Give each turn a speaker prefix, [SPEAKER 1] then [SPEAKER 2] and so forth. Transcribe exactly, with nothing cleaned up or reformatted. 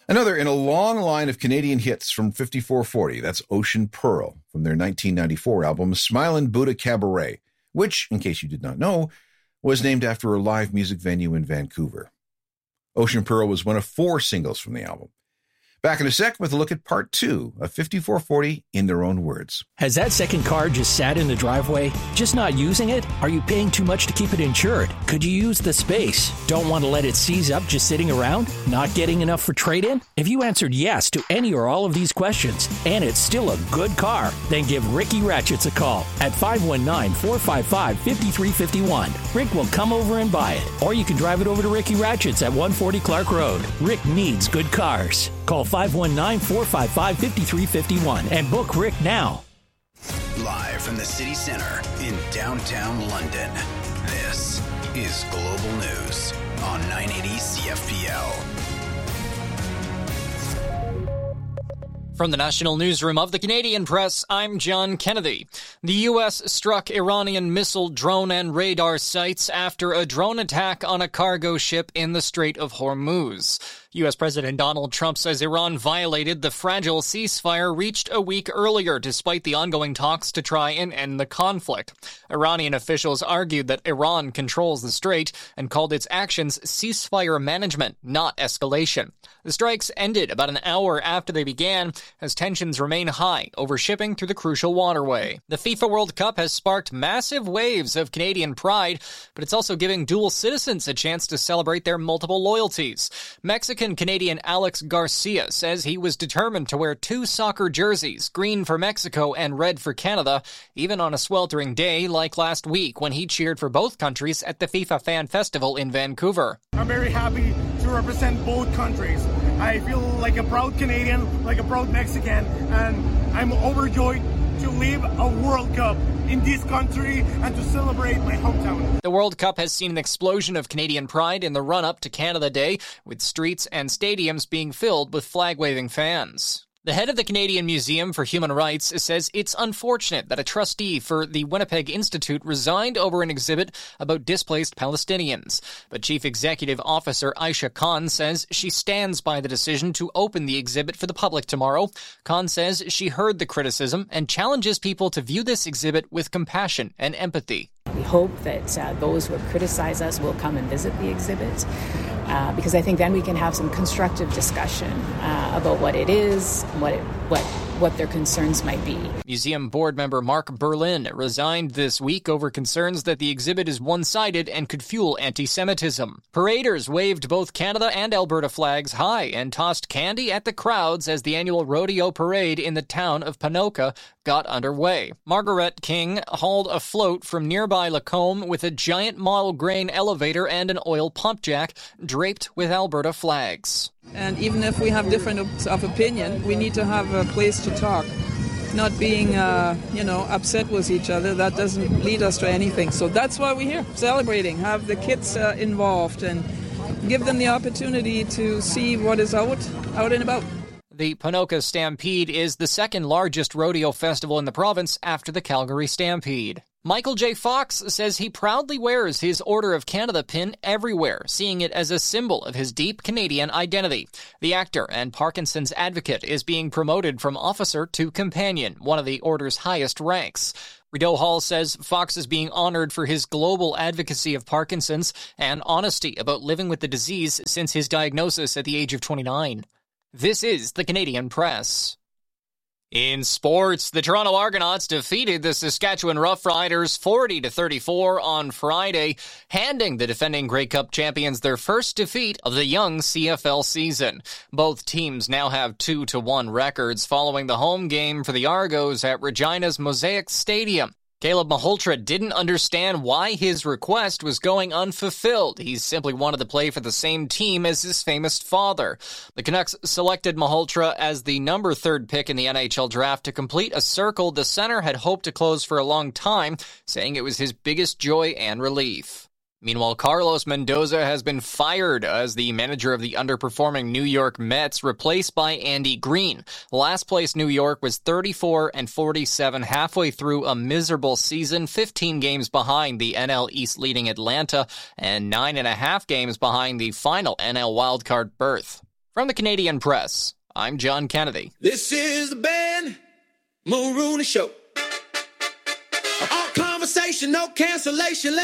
[SPEAKER 1] Another in a long line of Canadian hits from fifty-four forty, that's Ocean Pearl from their nineteen ninety-four album Smilin' Buddha Cabaret, which, in case you did not know, was named after a live music venue in Vancouver. Ocean Pearl was one of four singles from the album. Back in a sec with a look at part two of fifty-four forty in their own words.
[SPEAKER 2] Has that second car just sat in the driveway? Just not using it? Are you paying too much to keep it insured? Could you use the space? Don't want to let it seize up just sitting around? Not getting enough for trade-in? If you answered yes to any or all of these questions, and it's still a good car, then give Ricky Ratchets a call at five one nine, four five five, five three five one. Rick will come over and buy it. Or you can drive it over to Ricky Ratchets at one forty Clark Road. Rick needs good cars. Call five one nine, four five five, five three five one and book Rick now.
[SPEAKER 3] Live from the city center in downtown London, this is Global News on nine eighty C F P L.
[SPEAKER 4] From the National Newsroom of the Canadian Press, I'm John Kennedy. The U S struck Iranian missile, drone, and radar sites after a drone attack on a cargo ship in the Strait of Hormuz. U S President Donald Trump says Iran violated the fragile ceasefire reached a week earlier despite the ongoing talks to try and end the conflict. Iranian officials argued that Iran controls the strait and called its actions ceasefire management, not escalation. The strikes ended about an hour after they began as tensions remain high over shipping through the crucial waterway. The FIFA World Cup has sparked massive waves of Canadian pride, but it's also giving dual citizens a chance to celebrate their multiple loyalties. Mexican Canadian Alex Garcia says he was determined to wear two soccer jerseys, green for Mexico and red for Canada, even on a sweltering day like last week when he cheered for both countries at the FIFA Fan Festival in Vancouver.
[SPEAKER 5] I'm very happy to represent both countries. I feel like a proud Canadian, like a proud Mexican, and I'm overjoyed to live a World Cup in this country and to celebrate my hometown.
[SPEAKER 4] The World Cup has seen an explosion of Canadian pride in the run-up to Canada Day, with streets and stadiums being filled with flag-waving fans. The head of the Canadian Museum for Human Rights says it's unfortunate that a trustee for the Winnipeg Institute resigned over an exhibit about displaced Palestinians. But Chief Executive Officer Aisha Khan says she stands by the decision to open the exhibit for the public tomorrow. Khan says she heard the criticism and challenges people to view this exhibit with compassion and empathy.
[SPEAKER 6] We hope that uh, those who have criticized us will come and visit the exhibit. Uh, because I think then we can have some constructive discussion uh, about what it is, what it, what what their concerns might be.
[SPEAKER 4] Museum board member Mark Berlin resigned this week over concerns that the exhibit is one-sided and could fuel anti-Semitism. Paraders waved both Canada and Alberta flags high and tossed candy at the crowds as the annual rodeo parade in the town of Ponoka got underway. Margaret King hauled a float from nearby Lacombe with a giant model grain elevator and an oil pump jack draped with Alberta flags.
[SPEAKER 7] And even if we have different of opinion, we need to have a place to talk. Not being, uh, you know, upset with each other, that doesn't lead us to anything. So that's why we're here, celebrating, have the kids uh, involved and give them the opportunity to see what is out, out and about.
[SPEAKER 4] The Ponoka Stampede is the second largest rodeo festival in the province after the Calgary Stampede. Michael J. Fox says he proudly wears his Order of Canada pin everywhere, seeing it as a symbol of his deep Canadian identity. The actor and Parkinson's advocate is being promoted from officer to companion, one of the Order's highest ranks. Rideau Hall says Fox is being honored for his global advocacy of Parkinson's and honesty about living with the disease since his diagnosis at the age of twenty-nine. This is the Canadian Press. In sports, the Toronto Argonauts defeated the Saskatchewan Roughriders forty to thirty-four on Friday, handing the defending Grey Cup champions their first defeat of the young C F L season. Both teams now have two to one records following the home game for the Argos at Regina's Mosaic Stadium. Caleb Malhotra didn't understand why his request was going unfulfilled. He simply wanted to play for the same team as his famous father. The Canucks selected Malhotra as the number third pick in the N H L draft to complete a circle the center had hoped to close for a long time, saying it was his biggest joy and relief. Meanwhile, Carlos Mendoza has been fired as the manager of the underperforming New York Mets, replaced by Andy Green. Last place New York was thirty-four and forty-seven, halfway through a miserable season, fifteen games behind the N L East leading Atlanta, and nine and a half games behind the final N L wildcard berth. From the Canadian Press, I'm John Kennedy.
[SPEAKER 8] This is the Ben Mulrooney Show. All conversation, no cancellation.